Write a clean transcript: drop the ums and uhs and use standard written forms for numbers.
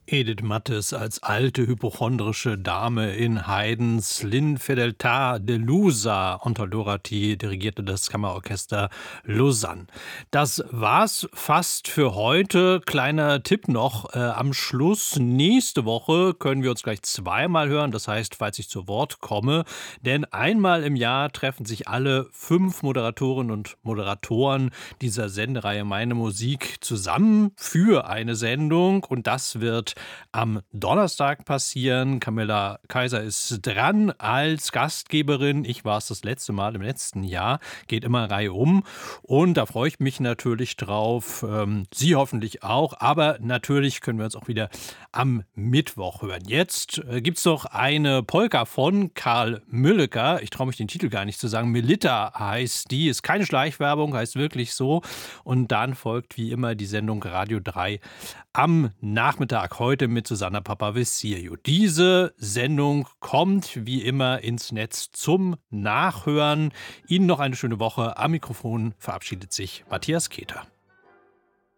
Edith Mattes als alte hypochondrische Dame in Haydns L'Infedeltà delusa unter Dorati dirigierte das Kammerorchester Lausanne. Das war's fast für heute. Kleiner Tipp noch am Schluss. Nächste Woche können wir uns gleich zweimal hören. Das heißt, falls ich zu Wort komme. Denn einmal im Jahr treffen sich alle 5 Moderatorinnen und Moderatoren dieser Sendereihe Meine Musik zusammen für eine Sendung. Und das wird am Donnerstag passieren. Camilla Kaiser ist dran als Gastgeberin. Ich war es das letzte Mal im letzten Jahr. Geht immer Reihe um. Und da freue ich mich natürlich drauf. Sie hoffentlich auch. Aber natürlich können wir uns auch wieder am Mittwoch hören. Jetzt gibt es noch eine Polka von Karl Mülleker. Ich traue mich den Titel gar nicht zu sagen. Melitta heißt die. Ist keine Schleichwerbung, heißt wirklich so. Und dann folgt wie immer die Sendung Radio 3 am Nachmittag heute mit Susanna Papavezziou. Diese Sendung kommt wie immer ins Netz zum Nachhören. Ihnen noch eine schöne Woche. Am Mikrofon verabschiedet sich Matthias Keter.